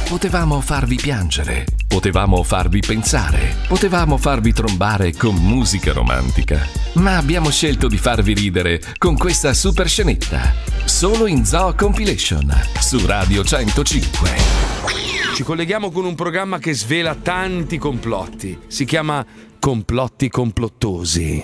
Potevamo farvi piangere, potevamo farvi pensare, potevamo farvi trombare con musica romantica, ma abbiamo scelto di farvi ridere con questa super scenetta, solo in Zoo Compilation, su Radio 105. Ci colleghiamo con un programma che svela tanti complotti. Si chiama Complotti Complottosi.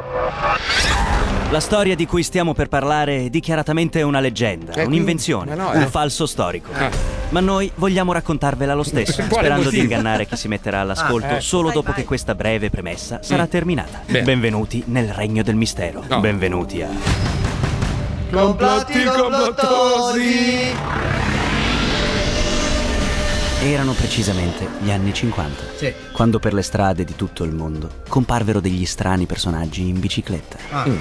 La storia di cui stiamo per parlare è dichiaratamente una leggenda, un'invenzione, un falso storico. Ma noi vogliamo raccontarvela lo stesso, sperando di ingannare chi si metterà all'ascolto solo dopo che questa breve premessa sarà terminata. Benvenuti nel regno del mistero. Benvenuti a Complotti Complottosi. Erano precisamente gli anni 50, quando per le strade di tutto il mondo comparvero degli strani personaggi in bicicletta.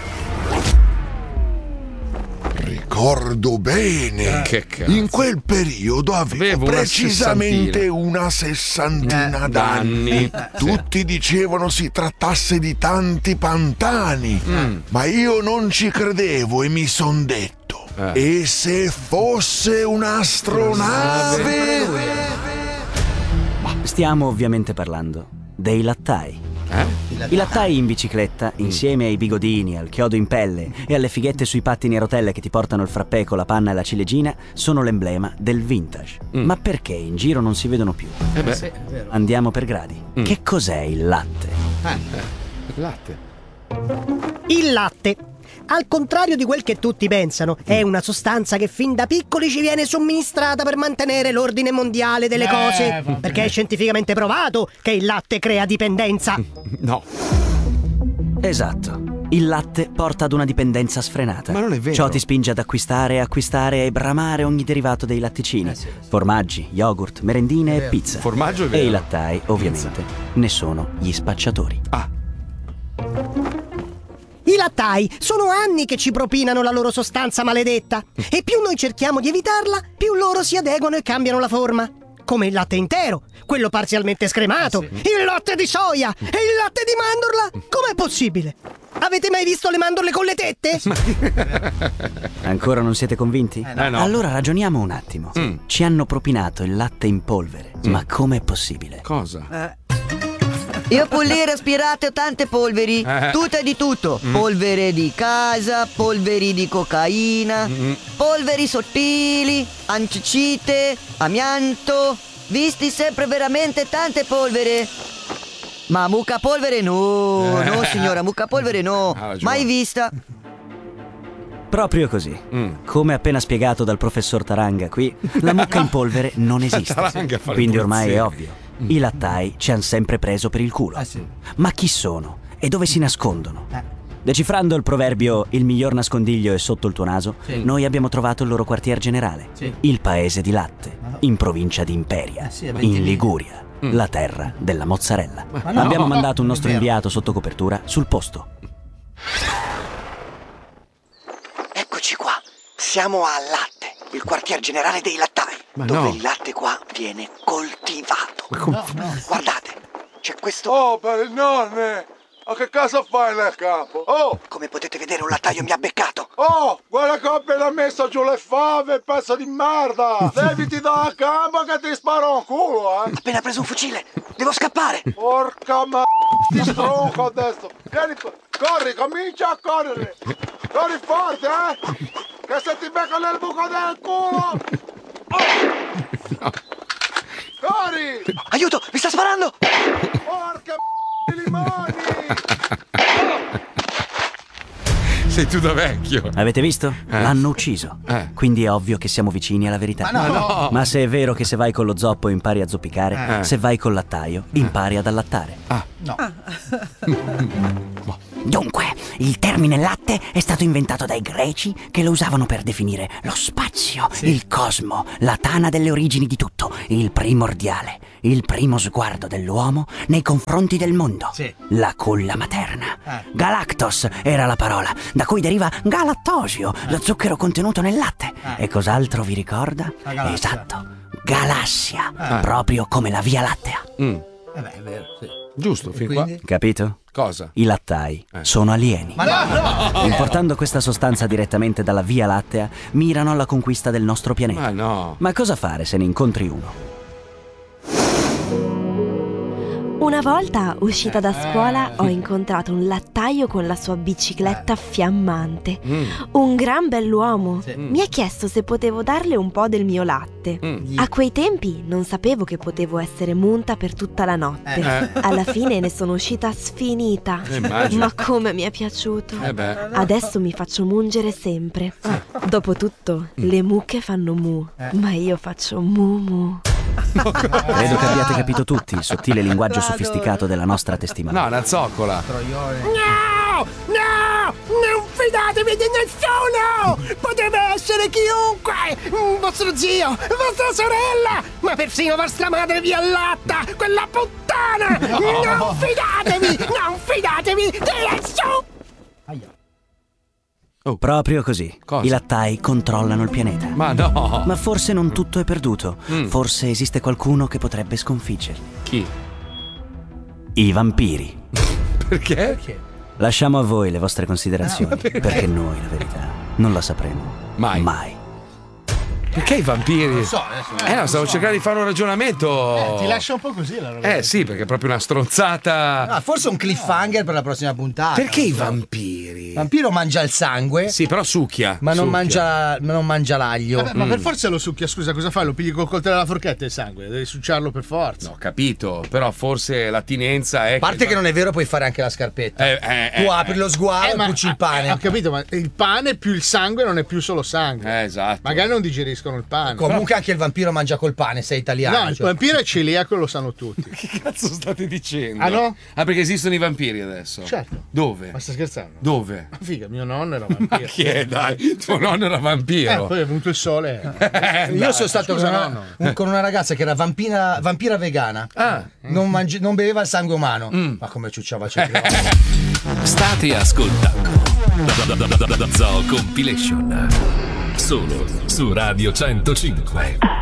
Ricordo bene. Che cazzo. In quel periodo avevo precisamente una sessantina d'anni. Tutti dicevano si trattasse di tanti pantani, ma io non ci credevo e mi son detto: e se fosse un'astronave? Stiamo ovviamente parlando dei lattai. I lattai in bicicletta, insieme ai bigodini, al chiodo in pelle e alle fighette sui pattini a rotelle che ti portano il frappè con la panna e la ciliegina, sono l'emblema del vintage. Ma perché in giro non si vedono più? Andiamo per gradi. Che cos'è il latte? Il latte. Il latte, al contrario di quel che tutti pensano, è una sostanza che fin da piccoli ci viene somministrata per mantenere l'ordine mondiale delle cose, perché è scientificamente provato che il latte crea dipendenza. No. Esatto. Il latte porta ad una dipendenza sfrenata. Ma non è vero. Ciò ti spinge ad acquistare e bramare ogni derivato dei latticini. Formaggi, yogurt, merendine e pizza. Formaggio è vero. E i lattai, ovviamente, ne sono gli spacciatori. I lattai sono anni che ci propinano la loro sostanza maledetta, e più noi cerchiamo di evitarla, più loro si adeguano e cambiano la forma. Come il latte intero, quello parzialmente scremato, il latte di soia e il latte di mandorla. Com'è possibile? Avete mai visto le mandorle con le tette? Ancora non siete convinti? No. Allora ragioniamo un attimo. Ci hanno propinato il latte in polvere, ma com'è possibile? Cosa? Io pulire aspirato tante polveri, tutte di tutto. Polvere di casa, polveri di cocaina, polveri sottili, ancicite, amianto. Visti sempre veramente tante polvere. Ma mucca polvere no, no signora, mucca polvere no, mai vista. Proprio così. Come appena spiegato dal professor Taranga qui, la mucca in polvere non esiste. Quindi ormai è ovvio. I lattai ci han sempre preso per il culo. Ma chi sono? E dove si nascondono? Decifrando il proverbio "il miglior nascondiglio è sotto il tuo naso", noi abbiamo trovato il loro quartier generale, il paese di Latte, in provincia di Imperia, in Liguria, la terra della mozzarella. Abbiamo mandato un nostro inviato sotto copertura sul posto. Eccoci qua, siamo a Latte, il quartier generale dei lattai, dove il latte qua viene coltivato. Guardate, c'è questo... Oh, per il nonne! Ma che cosa fai nel campo? Oh! Come potete vedere, un lattaio mi ha beccato. Oh! Guarda che ho appena messo giù le fave, pezzo di merda! Leviti da campo che ti sparo un culo, eh! Appena preso un fucile, devo scappare. Porca ti stronco adesso! Vieni, corri, comincia a correre! Corri forte, eh! Che se ti becco nel buco del culo! Oh! Corri! Aiuto, mi sta sparando! Porca di limoni! Sei tu da vecchio. Avete visto? L'hanno ucciso. Quindi è ovvio che siamo vicini alla verità. Ma se è vero che se vai con lo zoppo impari a zoppicare, se vai col lattaio impari ad allattare. Dunque, il termine latte è stato inventato dai greci, che lo usavano per definire lo spazio, il cosmo, la tana delle origini di tutto, il primordiale, il primo sguardo dell'uomo nei confronti del mondo, la culla materna. Galactos era la parola, da cui deriva galattosio, lo zucchero contenuto nel latte. E cos'altro vi ricorda? Esatto, galassia, proprio come la Via Lattea. È vero, sì. Giusto, fin qua. Capito? Cosa? I lattai sono alieni. Importando questa sostanza direttamente dalla Via Lattea, mirano alla conquista del nostro pianeta. Ma no. Ma cosa fare se ne incontri uno? Una volta, uscita da scuola, ho incontrato un lattaio con la sua bicicletta fiammante. Un gran bell'uomo. Mi ha chiesto se potevo darle un po' del mio latte. A quei tempi non sapevo che potevo essere munta per tutta la notte. Alla fine ne sono uscita sfinita. Ma come mi è piaciuto. Adesso mi faccio mungere sempre. Dopotutto, le mucche fanno mu, ma io faccio mu mu. Credo che abbiate capito tutti il sottile linguaggio sofisticato della nostra testimone. No, una zoccola. No! No! Non fidatevi di nessuno! Potrebbe essere chiunque! Vostro zio, vostra sorella, ma persino vostra madre vi allatta! Quella puttana! Non fidatevi! Non fidatevi di nessuno! Proprio così. Cosa? I lattai controllano il pianeta. Ma no! Ma forse non tutto è perduto. Forse esiste qualcuno che potrebbe sconfiggerli. Chi? I vampiri. Perché? Lasciamo a voi le vostre considerazioni, perché noi la verità non la sapremo mai. Perché i vampiri? Non so, no, stavo cercando di fare un ragionamento. Ti lascia un po' così la roba. Sì, perché è proprio una stronzata. No, forse un cliffhanger per la prossima puntata. Perché i vampiri? Il vampiro mangia il sangue. Sì, però succhia. Ma non mangia l'aglio. Ma per forza lo succhia, scusa, cosa fai? Lo pigli col coltello alla forchetta il sangue? Devi succiarlo per forza. No, capito, però forse l'attinenza è. A parte che non è vero, puoi fare anche la scarpetta. Tu apri lo sguardo e cuci il pane. Ho capito, ma il pane più il sangue non è più solo sangue. Esatto. Magari non digeriscono il pane. Comunque anche il vampiro mangia col pane, sei italiano. No, il vampiro è celiaco, lo sanno tutti. Che cazzo state dicendo? Ah no? Ah, perché esistono i vampiri adesso? Certo. Dove? Ma stai scherzando? Dove? Ma figa, mio nonno era vampiro. Chi è, dai? Tuo nonno era vampiro. Poi è venuto il sole. Io sono stato con una ragazza che era vampira vegana. Non beveva il sangue umano. Ma come ciucciava State ascoltando Zoo Compilation. Solo su Radio 105.